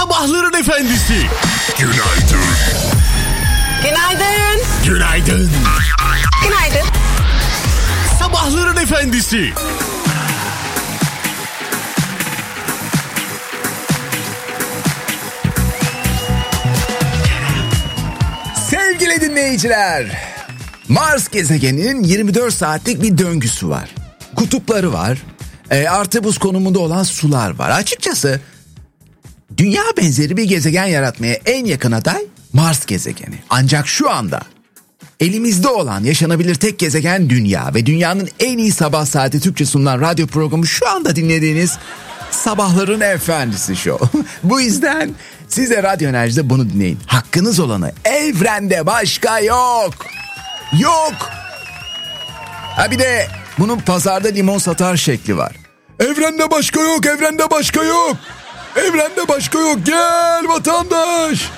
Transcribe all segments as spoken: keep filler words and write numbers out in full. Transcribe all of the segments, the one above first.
Sabahların efendisi. Günaydın. Günaydın. Günaydın. Günaydın. Sabahların efendisi. Sevgili dinleyiciler, Mars gezegeninin yirmi dört saatlik bir döngüsü var. Kutupları var, e, artı buz konumunda olan sular var. Açıkçası dünya benzeri bir gezegen yaratmaya en yakın aday Mars gezegeni. Ancak şu anda elimizde olan yaşanabilir tek gezegen Dünya ve dünyanın en iyi sabah saati Türkçe sunulan radyo programı şu anda dinlediğiniz Sabahların Efendisi Show. Bu yüzden siz de Radyo Enerji'de bunu dinleyin. Hakkınız olanı, evrende başka yok. Yok. Ha bir de bunun pazarda limon satar şekli var. Evrende başka yok, evrende başka yok. Evrende başka yok, gel vatandaş.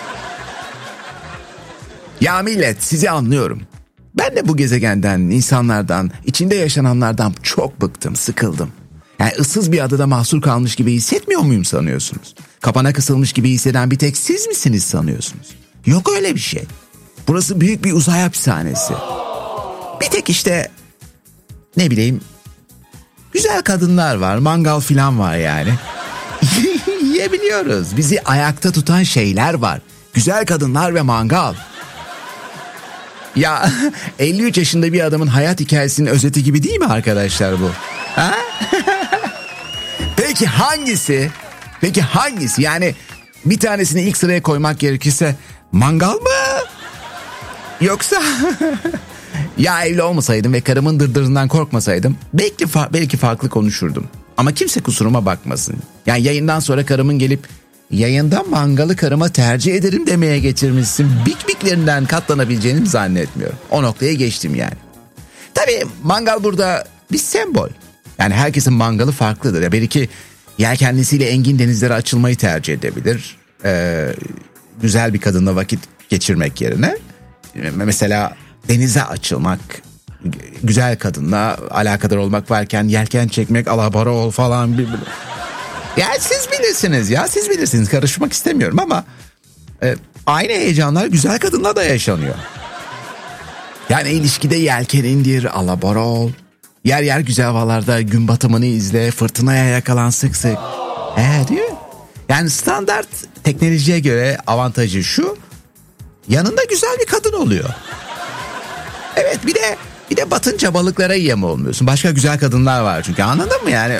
Ya millet, sizi anlıyorum. Ben de bu gezegenden, insanlardan, içinde yaşananlardan çok bıktım, sıkıldım. Yani ıssız bir adada mahsur kalmış gibi hissetmiyor muyum sanıyorsunuz? Kapana kısılmış gibi hisseden bir tek siz misiniz sanıyorsunuz? Yok öyle bir şey. Burası büyük bir uzay hapishanesi. Bir tek işte ne bileyim güzel kadınlar var, mangal filan var yani. Yiyebiliyoruz. Bizi ayakta tutan şeyler var. Güzel kadınlar ve mangal. Ya elli üç yaşında bir adamın hayat hikayesinin özeti gibi değil mi arkadaşlar bu? Ha? Peki hangisi? Peki hangisi? Yani bir tanesini ilk sıraya koymak gerekirse mangal mı? Yoksa ya evli olmasaydım ve karımın dırdırından korkmasaydım belki fa- belki farklı konuşurdum. Ama kimse kusuruma bakmasın. Yani yayından sonra karımın gelip yayında mangalı karıma tercih ederim demeye getirmişsin. Bik biklerinden katlanabileceğini zannetmiyorum. O noktaya geçtim yani. Tabii mangal burada bir sembol. Yani herkesin mangalı farklıdır. Ya belki yelkenlisiyle engin denizlere açılmayı tercih edebilir. Ee, güzel bir kadınla vakit geçirmek yerine. Mesela denize açılmak, güzel kadınla alakadar olmak varken yelken çekmek, alabora ol falan. Bir... Ya siz bilirsiniz ya siz bilirsiniz, karışmak istemiyorum ama e, aynı heyecanlar güzel kadınla da yaşanıyor. Yani ilişkide yelken indir, alabora ol. Yer yer güzel havalarda gün batımını izle, fırtınaya yakalan sık sık. Ee, değil mi? Yani standart teknolojiye göre avantajı şu, yanında güzel bir kadın oluyor. Evet, bir de bir de batınca balıklara yem olmuyorsun. Başka güzel kadınlar var çünkü, anladın mı yani?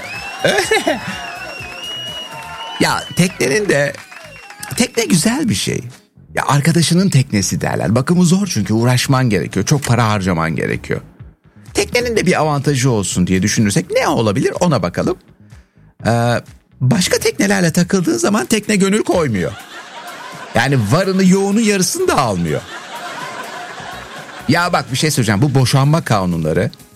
Ya teknenin de, tekne güzel bir şey. Ya arkadaşının teknesi derler. Bakımı zor çünkü uğraşman gerekiyor. Çok para harcaman gerekiyor. Teknenin de bir avantajı olsun diye düşünürsek ne olabilir ona bakalım. Ee, başka teknelerle takıldığın zaman tekne gönül koymuyor. Yani varını yoğunu yarısını da almıyor. Ya bak bir şey söyleyeceğim. Bu boşanma kanunları